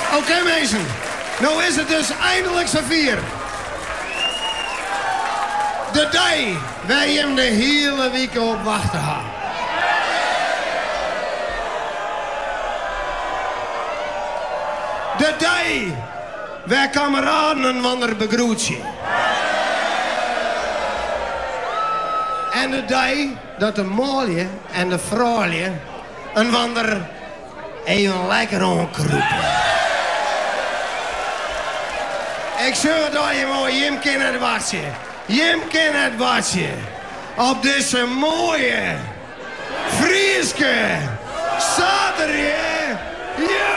Oké, mensen. Nou is het dus eindelijk zover. De dag waar je hem de hele week op wachten had. De dag waar kameraden een wander begroetje. En de dag dat de mooie en de vrouwje een wander even lekker onkroepen. Ik zeg dat je mooi, Jim kan het watje. Jim kan het watje. Op deze mooie, Frieske, zaterdag